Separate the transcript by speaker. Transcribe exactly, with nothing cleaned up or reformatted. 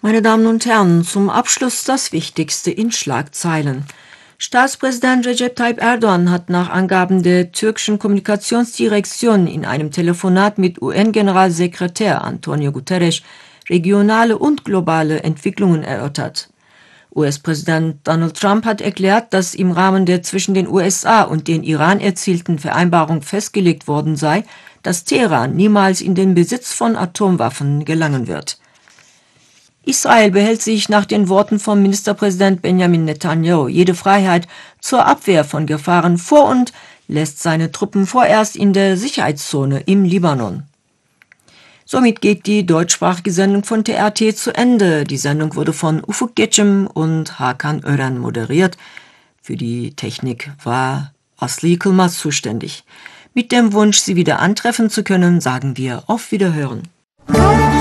Speaker 1: Meine Damen und Herren, zum Abschluss das Wichtigste in Schlagzeilen. Staatspräsident Recep Tayyip Erdogan hat nach Angaben der türkischen Kommunikationsdirektion in einem Telefonat mit U N-Generalsekretär Antonio Guterres regionale und globale Entwicklungen erörtert. U S-Präsident Donald Trump hat erklärt, dass im Rahmen der zwischen den U S A und den Iran erzielten Vereinbarung festgelegt worden sei, dass Teheran niemals in den Besitz von Atomwaffen gelangen wird. Israel behält sich nach den Worten von Ministerpräsident Benjamin Netanyahu jede Freiheit zur Abwehr von Gefahren vor und lässt seine Truppen vorerst in der Sicherheitszone im Libanon. Somit geht die deutschsprachige Sendung von T R T zu Ende. Die Sendung wurde von Ufuk Geçim und Hakan Ören moderiert. Für die Technik war Asli Yıkılmaz zuständig. Mit dem Wunsch, Sie wieder antreffen zu können, sagen wir auf Wiederhören.